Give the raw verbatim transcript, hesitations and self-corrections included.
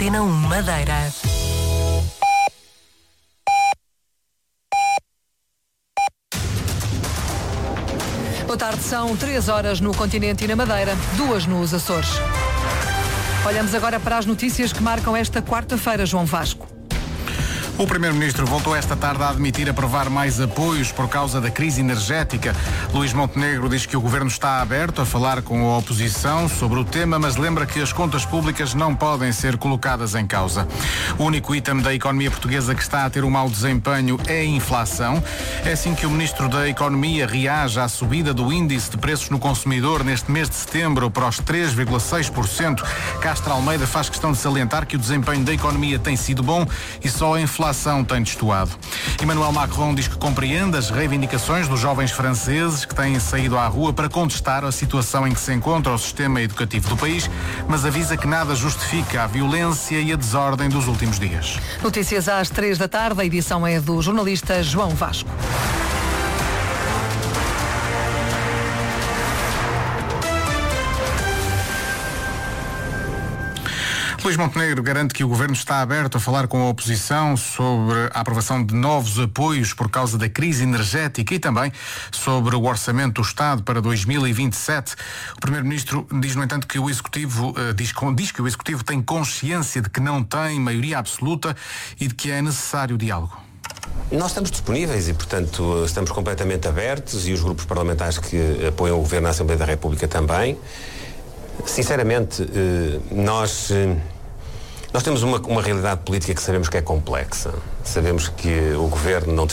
Antena um Madeira. Boa tarde, são três horas no continente e na Madeira, duas nos Açores. Olhamos agora para as notícias que marcam esta quarta-feira, João Vasco. O Primeiro-Ministro voltou esta tarde a admitir aprovar mais apoios por causa da crise energética. Luís Montenegro diz que o Governo está aberto a falar com a oposição sobre o tema, mas lembra que as contas públicas não podem ser colocadas em causa. O único item da economia portuguesa que está a ter um mau desempenho é a inflação. É assim que o Ministro da Economia reage à subida do índice de preços no consumidor neste mês de setembro para os três vírgula seis por cento. Castro Almeida faz questão de salientar que o desempenho da economia tem sido bom e só a inflação A inflação tem destoado. Emmanuel Macron diz que compreende as reivindicações dos jovens franceses que têm saído à rua para contestar a situação em que se encontra o sistema educativo do país, mas avisa que nada justifica a violência e a desordem dos últimos dias. Notícias às três da tarde, a edição é do jornalista João Vasco. Luís Montenegro garante que o Governo está aberto a falar com a oposição sobre a aprovação de novos apoios por causa da crise energética e também sobre o orçamento do Estado para dois mil e vinte e sete. O Primeiro-Ministro diz, no entanto, que o Executivo uh, diz, diz que o Executivo tem consciência de que não tem maioria absoluta e de que é necessário diálogo. Nós estamos disponíveis e, portanto, estamos completamente abertos e os grupos parlamentares que apoiam o Governo na Assembleia da República também. Sinceramente, nós... Nós temos uma, uma realidade política que sabemos que é complexa. Sabemos que o Governo não